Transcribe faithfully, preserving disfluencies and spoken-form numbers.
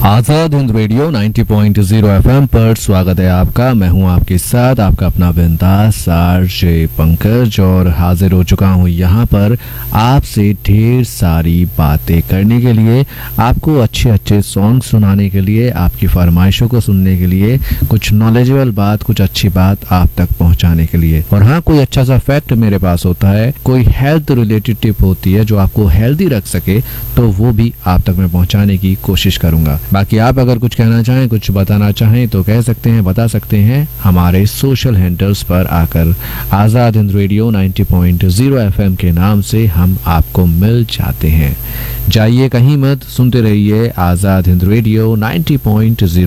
Azad Hind radio नब्बे point zero FM पर स्वागत है आपका। मैं हूं आपके साथ आपका अपना बिंदास आरजे पंकज और हाजिर हो चुका हूं यहां पर आपसे ढेर सारी बातें करने के लिए, आपको अच्छे अच्छे सॉन्ग सुनाने के लिए, आपकी फरमाइशों को सुनने के लिए, कुछ नॉलेजेबल बात, कुछ अच्छी बात आप तक पहुंचाने के लिए। और हाँ, कोई अच्छा सा फैक्ट मेरे पास होता है, कोई हेल्थ रिलेटेड टिप होती है जो आपको हेल्दी रख सके, तो वो भी आप तक मैं पहुंचाने की कोशिश करूंगा। बाकी आप अगर कुछ कहना चाहें, कुछ बताना चाहें तो कह सकते हैं, बता सकते हैं हमारे सोशल हैंडल्स पर आकर। आजाद हिंद रेडियो नब्बे पॉइंट ज़ीरो एफएम के नाम से हम आपको मिल जाते हैं। जाइए कहीं मत, सुनते रहिए आजाद हिंद रेडियो नब्बे पॉइंट ज़ीरो।